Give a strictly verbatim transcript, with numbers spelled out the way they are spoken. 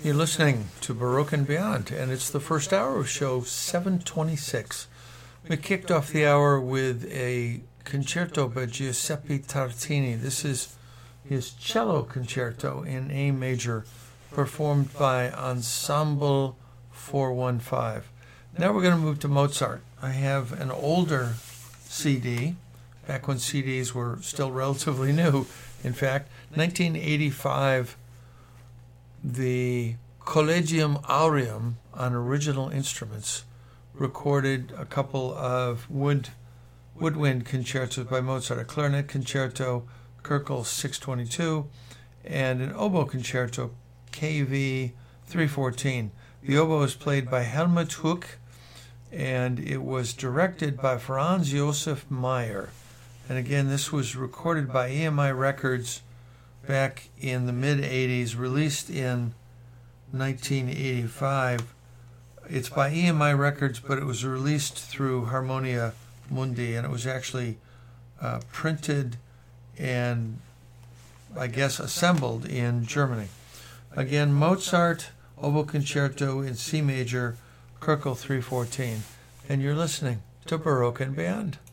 You're listening to Baroque and Beyond, and it's the first hour of show seven twenty-six. We kicked off the hour with a concerto by Giuseppe Tartini. This is his cello concerto in A major, performed by Ensemble four one five. Now we're going to move to Mozart. I have an older C D, back when C Ds were still relatively new. In fact, nineteen eighty-five, the Collegium Aureum on original instruments recorded a couple of wood woodwind concertos by Mozart, a clarinet concerto, Köchel six twenty-two, and an oboe concerto, K V three fourteen. The oboe is played by Helmut Huck, and it was directed by Franz Josef Meyer. And again, this was recorded by E M I Records back in the mid-eighties, released in nineteen eighty-five. It's by E M I Records, but it was released through Harmonia Mundi, and it was actually uh, printed and, I guess, assembled in Germany. Again, Mozart, oboe concerto in C major, Köchel three fourteen. And you're listening to Baroque and Beyond.